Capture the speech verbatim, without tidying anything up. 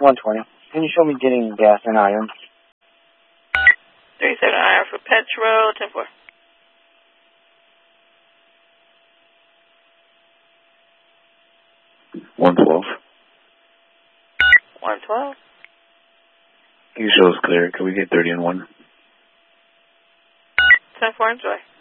one twenty. Can you show me getting gas in Iron? three seven Iron for Petro, ten four. one twelve. one twelve. You show us clear. Can we get thirty and one? ten four, enjoy.